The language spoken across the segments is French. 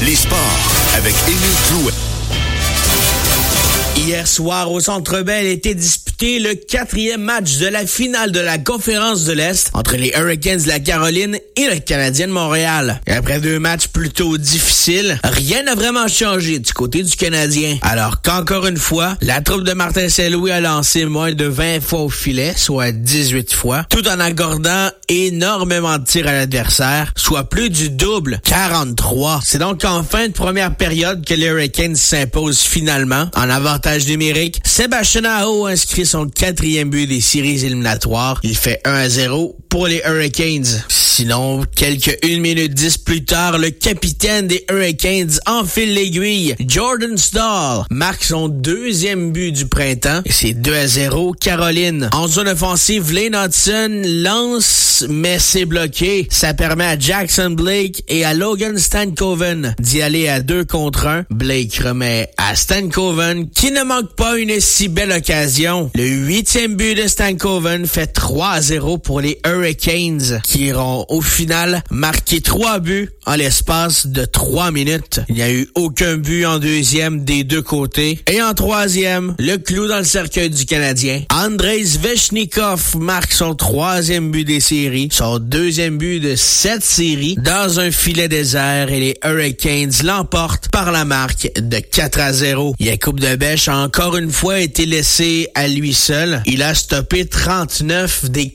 Les sports avec Émile Clouet. Hier soir, au Centre Bell, était disputé le 4e match de la finale de la Conférence de l'Est entre les Hurricanes de la Caroline et le Canadien de Montréal. Et après 2 matchs plutôt difficiles, rien n'a vraiment changé du côté du Canadien. Alors qu'encore une fois, la troupe de Martin Saint-Louis a lancé moins de 20 fois au filet, soit 18 fois, tout en accordant énormément de tirs à l'adversaire, soit plus du double, 43. C'est donc en fin de première période que les Hurricanes s'imposent finalement en avantage numérique. Sébastien Aho inscrit son 4e but des séries éliminatoires. Il fait 1-0 pour les Hurricanes. Sinon, quelques 1 minute 10 plus tard, le capitaine des Hurricanes enfile l'aiguille. Jordan Staal marque son 2e but du printemps et c'est 2-0 Caroline. En zone offensive, Lane Hudson lance, mais c'est bloqué. Ça permet à Jackson Blake et à Logan Stankoven d'y aller à 2 contre 1. Blake remet à Stankoven qui ne manque pas une si belle occasion. Le 8e but de Stankoven fait 3-0 pour les Hurricanes qui iront au final marquer 3 buts en l'espace de 3 minutes. Il n'y a eu aucun but en 2e des 2 côtés. Et en 3e, le clou dans le cercueil du Canadien. Andrei Svechnikov marque son 3e but des séries, son 2e but de 7 séries dans un filet désert et les Hurricanes l'emportent par la marque de 4-0. Jakub Debèche a encore une fois été laissé à lui seul. Il a stoppé 39 des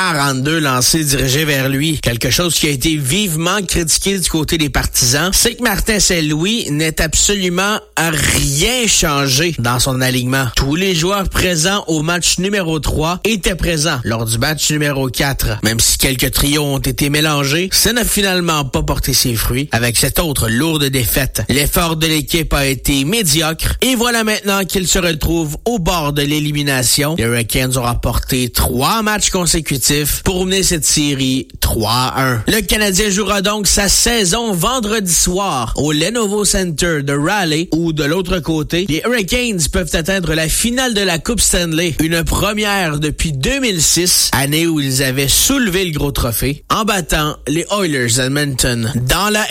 42 lancés dirigés vers lui. Quelque chose qui a été vivement critiqué du côté des partisans, c'est que Martin Saint-Louis n'est absolument rien changé dans son alignement. Tous les joueurs présents au match numéro 3 étaient présents lors du match numéro 4. Même si quelques trios ont été mélangés, ça n'a finalement pas porté ses fruits avec cette autre lourde défaite. L'effort de l'équipe a été médiocre et voilà maintenant qu'ils se retrouvent au bord de l'élimination. Les Hurricanes ont remporté 3 matchs consécutifs pour mener cette série 3-1. Le Canadien jouera donc sa saison vendredi soir au Lenovo Center de Raleigh où de l'autre côté, les Hurricanes peuvent atteindre la finale de la Coupe Stanley, une première depuis 2006, année où ils avaient soulevé le gros trophée en battant les Oilers d'Edmonton. Dans la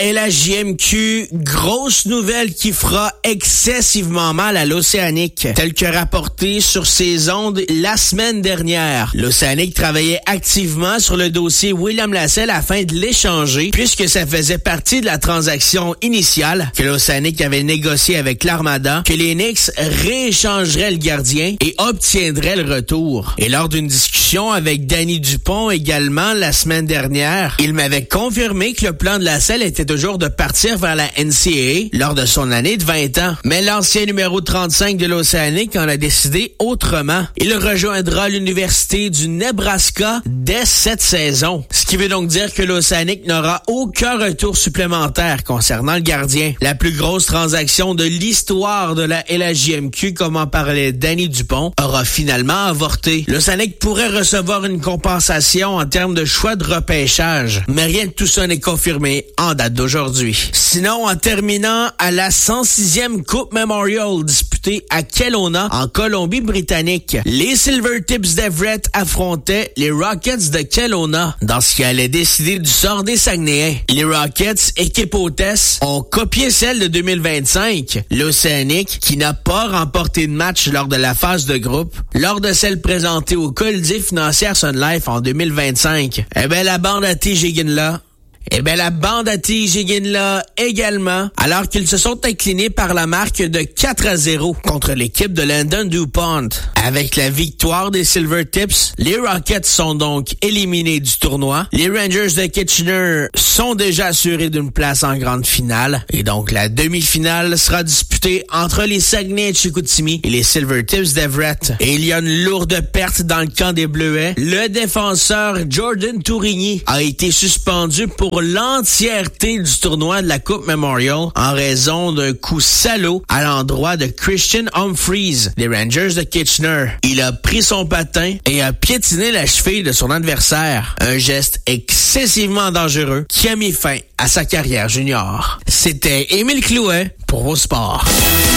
LHJMQ, grosse nouvelle qui fera excessivement mal à l'Océanique, tel que rapporté sur ses ondes la semaine dernière. L'Océanique travaillait activement sur le dossier William Lassell afin de l'échanger, puisque ça faisait partie de la transaction initiale que l'Océanique avait négociée avec l'Armada, que les Knicks rééchangeraient le gardien et obtiendraient le retour. Et lors d'une discussion avec Danny Dupont également la semaine dernière, il m'avait confirmé que le plan de Lassell était toujours de partir vers la NCAA lors de son année de 20 ans. Mais l'ancien numéro 35 de l'Océanique en a décidé autrement. Il rejoindra l'Université du Nebraska dès cette saison. Ce qui veut donc dire que l'Océanique n'aura aucun retour supplémentaire concernant le gardien. La plus grosse transaction de l'histoire de la LHJMQ, comme en parlait Danny Dupont, aura finalement avorté. L'Océanique pourrait recevoir une compensation en termes de choix de repêchage, mais rien de tout ça n'est confirmé en date d'aujourd'hui. Sinon, en terminant à la 106e Coupe Memorial disputée à Kelowna, en Colombie-Britannique, les Silvertips d'Everett affrontaient les Rockets de Kelowna dans ce qui allait décider du sort des Saguenayens. Les Rockets, équipe hôtesse, ont copié celle de 2025, l'Océanique, qui n'a pas remporté de match lors de la phase de groupe, lors de celle présentée au Colisée financière Sun Life en 2025. Eh ben, la bande à T-Jiggin la bande à T-Jiggin également, alors qu'ils se sont inclinés par la marque de 4-0 contre l'équipe de Landon DuPont. Avec la victoire des Silvertips, les Rockets sont donc éliminés du tournoi. Les Rangers de Kitchener sont déjà assurés d'une place en grande finale. Et donc, la demi-finale sera disputée entre les Saguenay de Chicoutimi et les Silvertips d'Everett. Et il y a une lourde perte dans le camp des Bleuets. Le défenseur Jordan Tourigny a été suspendu pour l'entièreté du tournoi de la Coupe Memorial en raison d'un coup salaud à l'endroit de Christian Humphries des Rangers de Kitchener. Il a pris son patin et a piétiné la cheville de son adversaire. Un geste excessivement dangereux qui a mis fin à sa carrière junior. C'était Émile Clouet pour Vos Sports.